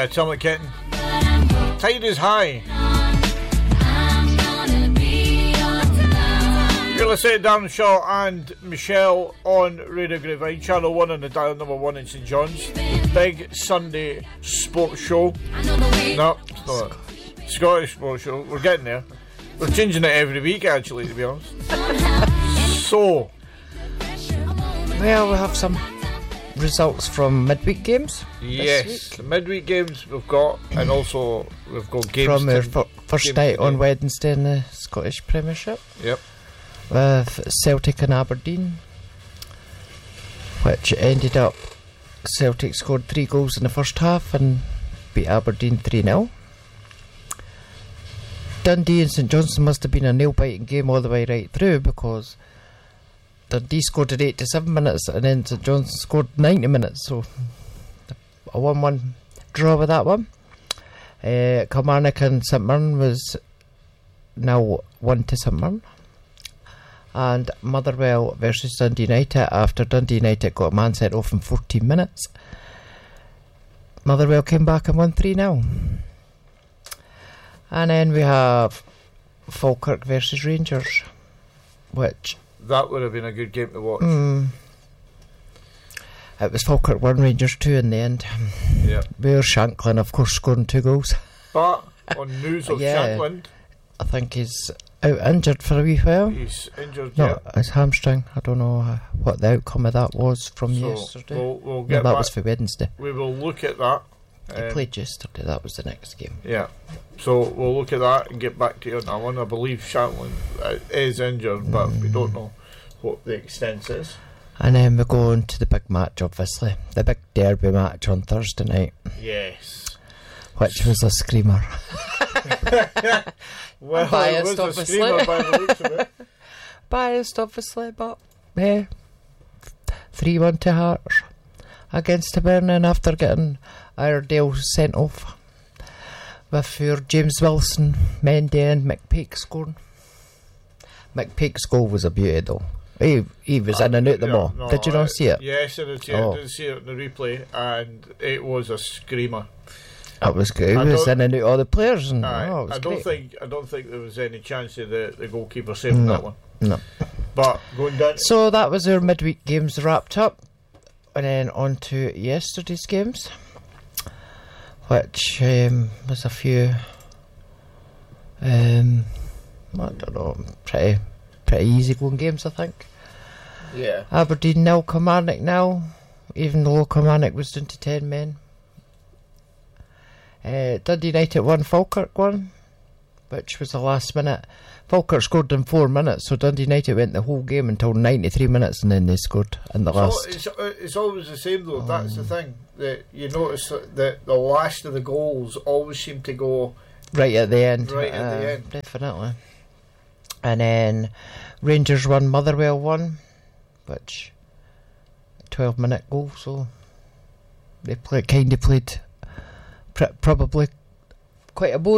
Tom Kitten. Tide is high. You're listening to Darren Shaw and Michelle on Radio Grapevine, Channel 1 on the dial number 1 in St John's. Big Sunday sports show. No, it's not. Scottish sports show. We're getting there. We're changing it every week, actually, to be honest. So, well, we have some results from midweek games. Yes, the midweek games we've got, and also we've got games from our first games night today. on Wednesday in the Scottish Premiership. Yep. With Celtic and Aberdeen, which ended up Celtic scored 3 goals in the first half and beat Aberdeen 3-0. Dundee and St Johnstone must have been a nail-biting game all the way right through, because Dundee scored at 87 minutes and then St Johnstone scored 90 minutes, so a 1-1 draw with that one. Kilmarnock and St Mirren was now 1-0 St Mirren. And Motherwell versus Dundee United, after Dundee United got a man sent off in 14 minutes. Motherwell came back and won 3-0. And then we have Falkirk versus Rangers, which... That would have been a good game to watch. It was Falkirk 1, Rangers 2 in the end. Yeah. Where Shanklin, of course, scoring 2 goals. But on news of Shanklin... I think he's out injured for a wee while. He's injured, no, his hamstring. I don't know what the outcome of that was from yesterday. We'll get that back. Was for Wednesday. We will look at that. He played yesterday. That was the next game. Yeah. So we'll look at that and get back to you on that one. I believe Shanklin is injured, but we don't know what the extent is. And then we go on to the big match, obviously. The big derby match on Thursday night. Yes. Which was a screamer. Well, biased, it was a screamer by the looks of it. Biased, obviously, but 3-1 to Hearts against Hibernian after getting Iredale sent off. With your James Wilson, Mendy and McPake scoring. McPake's goal was a beauty though. He was in and out the ball. No, did you not see it? Yes, I did see it. I did see it in the replay, and it was a screamer. That was good. He was in and out all the players, and I don't think there was any chance of the goalkeeper saving that one. No. But going down. So that was our midweek games wrapped up, and then on to yesterday's games, which was a few. I don't know, pretty easy going games, I think. Yeah. Aberdeen 0, Kilmarnock 0, even though Kilmarnock was down to 10 men. Dundee United 1, Falkirk 1, which was the last minute. Falkirk scored in 4 minutes, so Dundee United went the whole game until 93 minutes, and then they scored in the last. It's always the same though. That's the thing, that you notice that the last of the goals always seem to go right at the end. Right at the end, definitely. And then Rangers 1, Motherwell 1, which 12-minute goal. So they played probably quite a boring